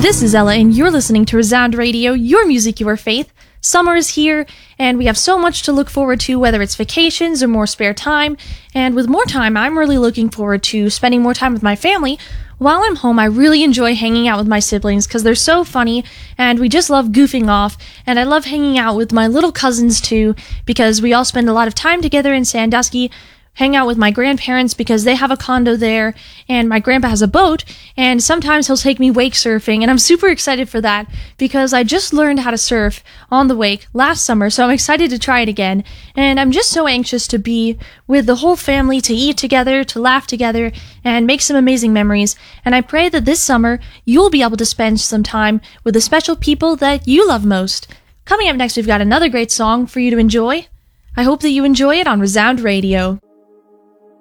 This is Ella, and you're listening to Resound Radio, your music, your faith. Summer is here, and we have so much to look forward to, whether it's vacations or more spare time. And with more time, I'm really looking forward to spending more time with my family. While I'm home, I really enjoy hanging out with my siblings because they're so funny, and we just love goofing off. And I love hanging out with my little cousins, too, because we all spend a lot of time together in Sandusky. Hang out with my grandparents because they have a condo there, and my grandpa has a boat, and sometimes he'll take me wake surfing, and I'm super excited for that because I just learned how to surf on the wake last summer, so I'm excited to try it again, and I'm just so anxious to be with the whole family, to eat together, to laugh together, and make some amazing memories, and I pray that this summer you'll be able to spend some time with the special people that you love most. Coming up next, we've got another great song for you to enjoy. I hope that you enjoy it on Resound Radio.